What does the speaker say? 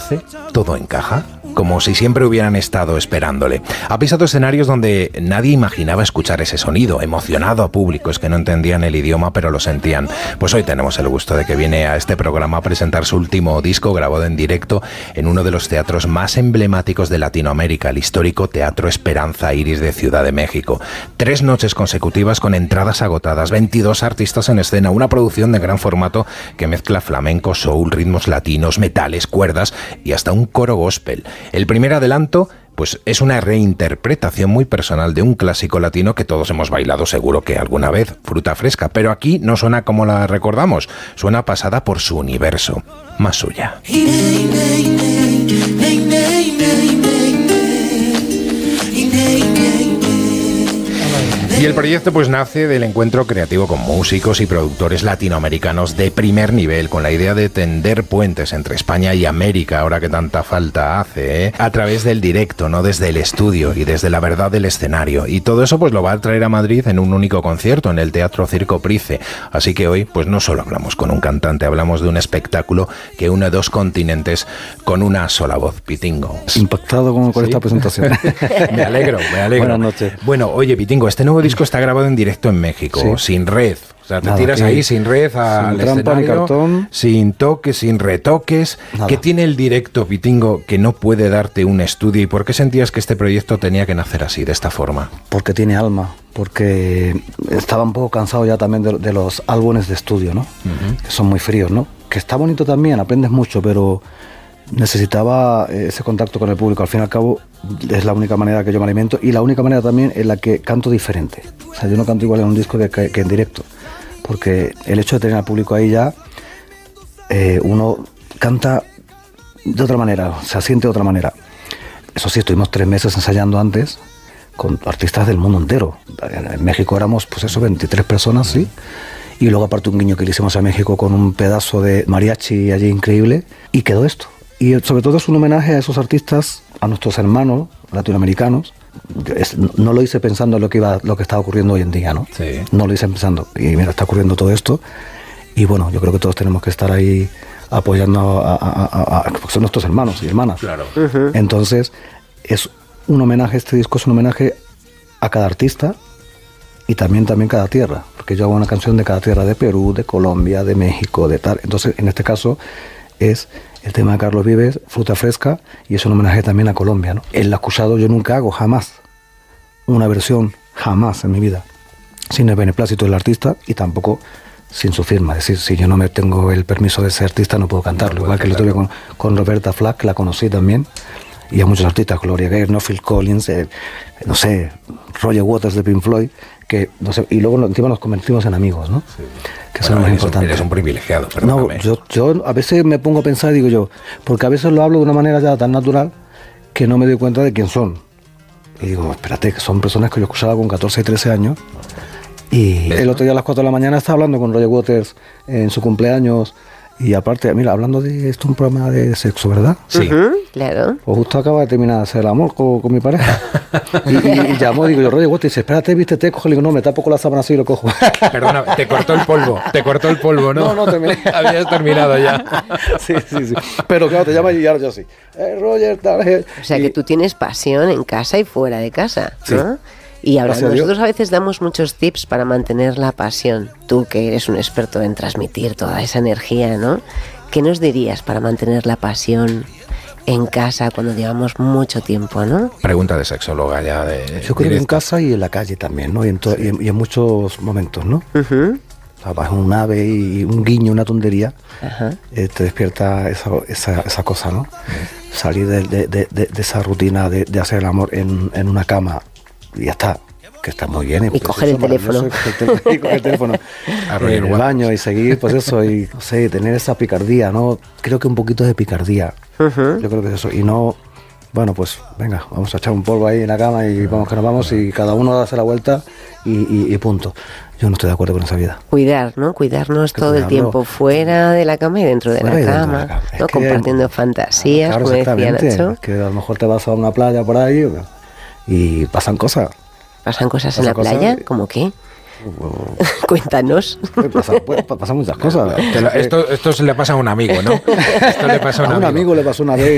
parece, todo encaja, como si siempre hubieran estado esperándole. Ha pisado escenarios donde nadie imaginaba escuchar ese sonido, emocionado a públicos que no entendían el idioma pero lo sentían. Pues hoy tenemos el gusto de que viene a este programa a presentar su último disco grabado en directo en uno de los teatros más emblemáticos de Latinoamérica, el histórico Teatro Esperanza Iris de Ciudad de México. 3 noches consecutivas con entradas agotadas, 22 artistas en escena, una producción de gran formato que mezcla flamenco, soul, ritmos latinos, metales, cuerdas y hasta un coro gospel. El primer adelanto, pues es una reinterpretación muy personal de un clásico latino que todos hemos bailado seguro que alguna vez, Fruta Fresca, pero aquí no suena como la recordamos, suena pasada por su universo, más suya. Y el proyecto pues nace del encuentro creativo con músicos y productores latinoamericanos de primer nivel, con la idea de tender puentes entre España y América, ahora que tanta falta hace, a través del directo, no desde el estudio y desde la verdad del escenario. Y todo eso pues lo va a traer a Madrid en un único concierto, en el Teatro Circo Price. Así que hoy pues no solo hablamos con un cantante, hablamos de un espectáculo que une 2 continentes con una sola voz, Pitingo. Impactado con esta presentación. Me alegro. Buenas noches. Bueno, oye, Pitingo, este nuevo disco está grabado en directo en México, sí, sin red. O sea, te nada, tiras ahí sin red al sin trampa escenario, ni cartón, sin toques, sin retoques. Nada. ¿Qué tiene el directo, Pitingo, que no puede darte un estudio? ¿Y por qué sentías que este proyecto tenía que nacer así, de esta forma? Porque tiene alma, porque estaba un poco cansado ya también de los álbumes de estudio, ¿no? Que son muy fríos, ¿no? Que está bonito también, aprendes mucho, pero necesitaba ese contacto con el público. Al fin y al cabo es la única manera que yo me alimento y la única manera también en la que canto diferente. O sea, yo no canto igual en un disco que en directo, porque el hecho de tener al público ahí ya, uno canta de otra manera, se siente de otra manera. Eso sí, estuvimos 3 meses ensayando antes con artistas del mundo entero. En México éramos, pues eso, 23 personas, sí. Y luego aparte un guiño que le hicimos a México con un pedazo de mariachi allí increíble, y quedó esto. Y sobre todo es un homenaje a esos artistas, a nuestros hermanos latinoamericanos. No lo hice pensando en lo que está ocurriendo hoy en día, ¿no? Sí. No lo hice pensando. Y mira, está ocurriendo todo esto. Y bueno, yo creo que todos tenemos que estar ahí apoyando porque son nuestros hermanos y hermanas. Claro. Entonces, es un homenaje, este disco es un homenaje a cada artista y también cada tierra. Porque yo hago una canción de cada tierra, de Perú, de Colombia, de México, de tal. Entonces, en este caso, es el tema de Carlos Vives, Fruta Fresca, y es un homenaje también a Colombia, ¿no? El acusado yo nunca hago, jamás, una versión, jamás en mi vida, sin el beneplácito del artista y tampoco sin su firma. Es decir, si yo no me tengo el permiso de ser artista no puedo cantarlo. No, igual que lo tuve con Roberta Flack, que la conocí también, y a muchos artistas, Gloria Gaynor, no Phil Collins, no sé, Roger Waters de Pink Floyd, que no sé, y luego encima nos convertimos en amigos, ¿no? Sí. Que eso es lo más importante. Eres un privilegiado, no, perdóname. yo a veces me pongo a pensar y digo yo, porque a veces lo hablo de una manera ya tan natural que no me doy cuenta de quién son. Y digo, espérate, que son personas que yo escuchaba con 14 y 13 años. Y el otro día a las 4 de la mañana estaba hablando con Roger Waters en su cumpleaños. Y aparte, mira, hablando de esto, un programa de sexo, ¿verdad? Sí. Claro. Pues justo acaba de terminar de hacer el amor con mi pareja. y llamó, digo yo, Roger Waters, dice, espérate, vístete, coge. Le digo, no, me tapo con la sábana así y lo cojo. Perdona, te cortó el polvo, ¿no? No, terminé. Habías terminado ya. Sí. Pero claro, te llama y ahora yo sí. Roger, tal. O sea, que tú tienes pasión en casa y fuera de casa, ¿no? Sí. Y hablando, Gracias a Dios. nosotros a veces damos muchos tips para mantener la pasión. Tú, que eres un experto en transmitir toda esa energía, ¿no? ¿Qué nos dirías para mantener la pasión en casa cuando llevamos mucho tiempo, ¿no? Pregunta de sexóloga ya de... Yo creo que en casa y en la calle también, ¿no? Y en muchos momentos, ¿no? Uh-huh. O sea, vas en un ave y un guiño, una tontería, Ajá. te despierta esa cosa, ¿no? Salir de esa rutina de hacer el amor en una cama y ya está, que está muy bien. Y coger el teléfono. Y coger el teléfono en el baño y seguir, pues eso, y no sé, tener esa picardía, ¿no? Creo que un poquito de picardía. Uh-huh. Yo creo que es eso. Y no, bueno, pues venga, vamos a echar un polvo ahí en la cama y vamos que nos vamos y cada uno hace la vuelta y punto. Yo no estoy de acuerdo con esa vida. Cuidar, ¿no? Cuidarnos todo el tiempo fuera de la cama y dentro de la cama, ¿no? Compartiendo fantasías, claro, como decía Nacho. Que a lo mejor te vas a una playa por ahí y pasan cosas. ¿Pasan cosas en la playa? ¿Cómo qué? Cuéntanos. Pasan muchas cosas. Esto se le pasa a un amigo, ¿no? Esto le pasa a un amigo. Le pasó una vez.